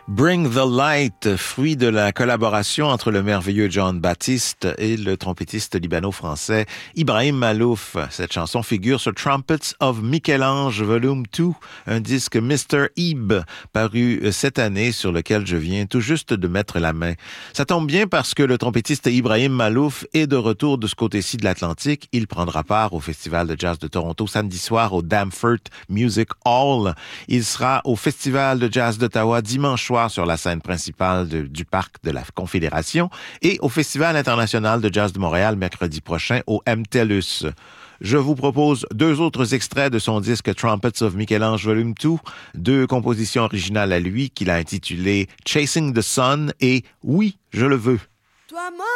Bring the Light, fruit de la collaboration entre le merveilleux Jon Batiste et le trompettiste libano-français Ibrahim Malouf. Cette chanson figure sur Trumpets of Michel-Ange Volume 2, un disque Mr. Ebe paru cette année sur lequel je viens tout juste de mettre la main. Ça tombe bien parce que le trompettiste Ibrahim Malouf est de retour de ce côté-ci de l'Atlantique. Il prendra part au Festival de jazz de Toronto samedi soir au Danforth Music Hall. Il sera au Festival de jazz d'Ottawa dimanche soir sur la scène principale du Parc de la Confédération et au Festival international de jazz de Montréal mercredi prochain au MTELUS. Je vous propose deux autres extraits de son disque Trumpets of Michel-Ange Volume 2, deux compositions originales à lui qu'il a intitulées Chasing the Sun et Oui, je le veux. Toi, moi